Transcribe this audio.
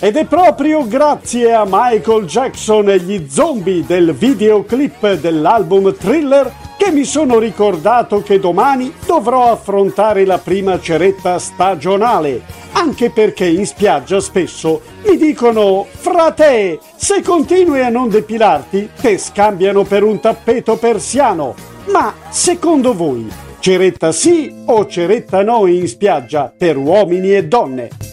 Ed è proprio grazie a Michael Jackson e gli zombie del videoclip dell'album Thriller che mi sono ricordato che domani dovrò affrontare la prima ceretta stagionale, anche perché in spiaggia spesso mi dicono: frate, se continui a non depilarti, te scambiano per un tappeto persiano. Ma secondo voi, ceretta sì o ceretta no in spiaggia per uomini e donne?